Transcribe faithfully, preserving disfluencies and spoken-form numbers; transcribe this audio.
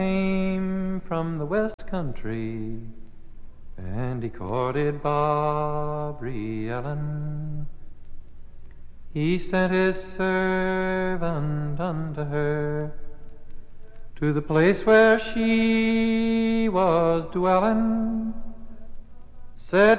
came from the west country, and he courted Barbary Ellen. He sent his servant unto her to the place where she was dwelling, said,